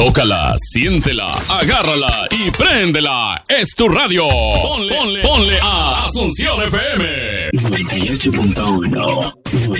Tócala, siéntela, agárrala y préndela. Es tu radio. Ponle a Asunción FM 98.1.